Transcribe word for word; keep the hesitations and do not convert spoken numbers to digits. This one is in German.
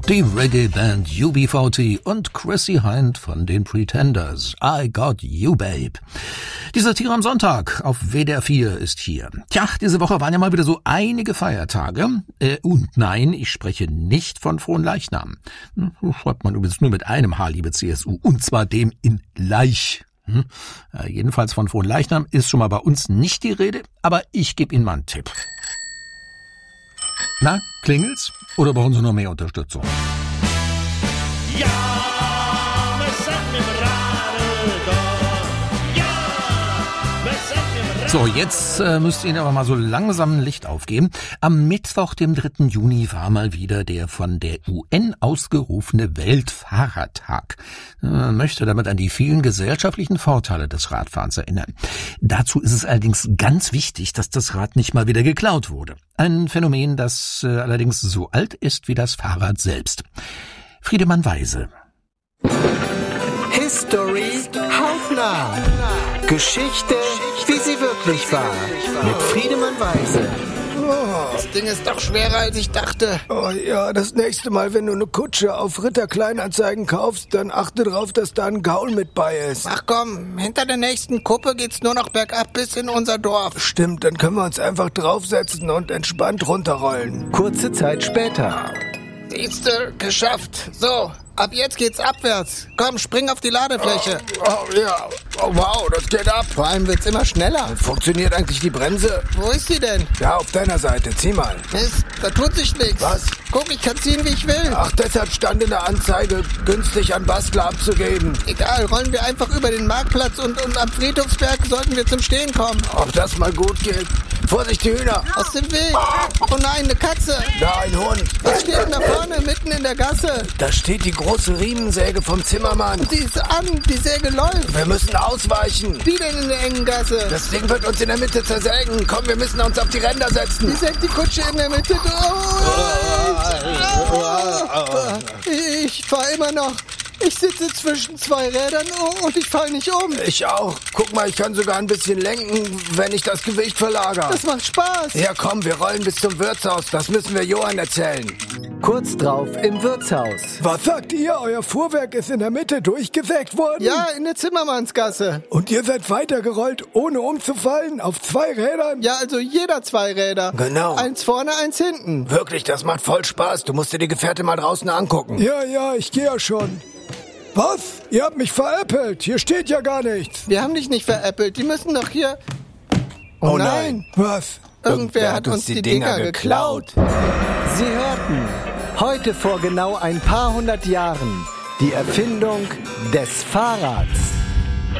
Die Reggae-Band U B vierzig und Chrissy Hind von den Pretenders. I Got You, Babe. Die Satire am Sonntag auf W D R vier ist hier. Tja, diese Woche waren ja mal wieder so einige Feiertage. Äh, und nein, ich spreche nicht von Fronleichnam. Schreibt man übrigens nur mit einem H, liebe C S U. Und zwar dem in Leich. Hm? Äh, jedenfalls von Fronleichnam ist schon mal bei uns nicht die Rede. Aber ich gebe Ihnen mal einen Tipp. Na, klingelt's? Oder brauchen Sie noch mehr Unterstützung? Ja, wir sind im Radio. Ja, wir sind im Radio. So, jetzt äh, müsste Ihnen aber mal so langsam ein Licht aufgeben. Am Mittwoch, dem dritten Juni, war mal wieder der von der U N ausgerufene Weltfahrradtag. Man möchte damit an die vielen gesellschaftlichen Vorteile des Radfahrens erinnern. Dazu ist es allerdings ganz wichtig, dass das Rad nicht mal wieder geklaut wurde. Ein Phänomen, das äh, allerdings so alt ist wie das Fahrrad selbst. Friedemann Weise. History hautnah. Geschichte, wie sie wirklich war. Mit Friedemann Weise. Das Ding ist doch schwerer, als ich dachte. Oh ja, das nächste Mal, wenn du eine Kutsche auf Ritter Kleinanzeigen kaufst, dann achte drauf, dass da ein Gaul mit bei ist. Ach komm, hinter der nächsten Kuppe geht's nur noch bergab bis in unser Dorf. Stimmt, dann können wir uns einfach draufsetzen und entspannt runterrollen. Kurze Zeit später. Siehste, geschafft. So, ab jetzt geht's abwärts. Komm, spring auf die Ladefläche. Oh, oh ja, oh, wow, das geht ab. Vor allem wird's immer schneller. Funktioniert eigentlich die Bremse? Wo ist sie denn? Ja, auf deiner Seite, zieh mal. Mist, da tut sich nichts. Was? Guck, ich kann ziehen, wie ich will. Ach, deshalb stand in der Anzeige, günstig an Bastler abzugeben. Egal, rollen wir einfach über den Marktplatz und, und am Friedhofsberg sollten wir zum Stehen kommen. Ob das mal gut geht. Vorsicht, die Hühner. Aus dem Weg. Oh nein, eine Katze. Da, ein Hund. Was steht denn da vorne, mitten in der Gasse? Da steht die große Riemensäge vom Zimmermann. Sie ist an, die Säge läuft. Wir müssen ausweichen. Wie denn in der engen Gasse? Das Ding wird uns in der Mitte zersägen. Komm, wir müssen uns auf die Ränder setzen. Die sägt die Kutsche in der Mitte durch. Ich fahr immer noch. Ich sitze zwischen zwei Rädern und ich fall nicht um. Ich auch. Guck mal, ich kann sogar ein bisschen lenken, wenn ich das Gewicht verlagere. Das macht Spaß. Ja, komm, wir rollen bis zum Wirtshaus. Das müssen wir Johann erzählen. Kurz drauf im Wirtshaus. Was sagt ihr? Euer Fuhrwerk ist in der Mitte durchgesägt worden? Ja, in der Zimmermannsgasse. Und ihr seid weitergerollt, ohne umzufallen, auf zwei Rädern? Ja, also jeder zwei Räder. Genau. Eins vorne, eins hinten. Wirklich, das macht voll Spaß. Du musst dir die Gefährte mal draußen angucken. Ja, ja, ich gehe ja schon. Was? Ihr habt mich veräppelt. Hier steht ja gar nichts. Wir haben dich nicht veräppelt. Die müssen doch hier... Oh, oh nein. nein. Was? Irgendwer, Irgendwer hat uns die, die Dinger, Dinger geklaut. Sie hörten heute vor genau ein paar hundert Jahren die Erfindung des Fahrrads.